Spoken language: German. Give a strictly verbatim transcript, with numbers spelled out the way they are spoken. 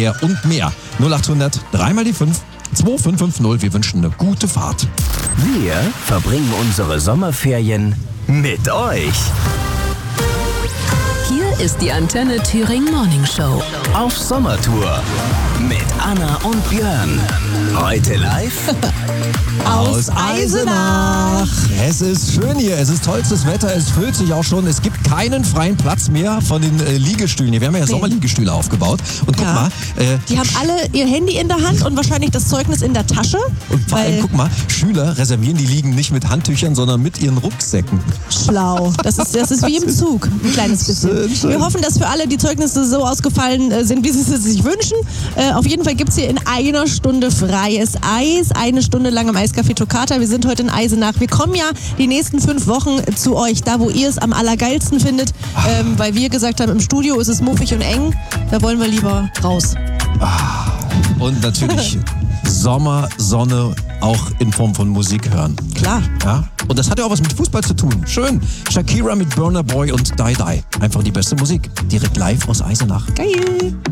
Sommerverkehr und mehr. null achthundert, dreimal die fünf, zwei fünf fünf null. Wir wünschen eine gute Fahrt. Wir verbringen unsere Sommerferien mit euch. Hier ist die Antenne Thüringen Morning Show. Auf Sommertour mit Anna und Björn. Heute live Aus Eisenach. Es ist schön hier, es ist tollstes Wetter, es füllt sich auch schon. Es gibt keinen freien Platz mehr von den äh, Liegestühlen hier. Wir haben ja, ja Sommerliegestühle aufgebaut. Und guck Ja. mal. Äh, Die haben alle ihr Handy in der Hand und wahrscheinlich das Zeugnis in der Tasche. und vor allem, weil guck mal, Schüler reservieren die Liegen nicht mit Handtüchern, sondern mit ihren Rucksäcken. schlau. Das ist, das ist wie im Zug. Ein kleines bisschen. Schön, schön. Wir hoffen, dass für alle die Zeugnisse so ausgefallen äh, sind, wie sie es sich wünschen. Äh, auf jeden Fall gibt es hier in einer Stunde freies Eis. Eine Stunde lang im Eiscafé Toccata. Wir sind heute in Eisenach. Wir kommen ja die nächsten fünf Wochen zu euch, da wo ihr es am allergeilsten findet. Ähm, weil wir gesagt haben, im Studio ist es muffig und eng. Da wollen wir lieber raus. Und natürlich Sommer, Sonne, auch in Form von Musik hören. Klar. Ja? Und das hat ja auch was mit Fußball zu tun. Schön. Shakira mit Burna Boy und Die Die. Einfach die beste Musik. Direkt live aus Eisenach. Geil.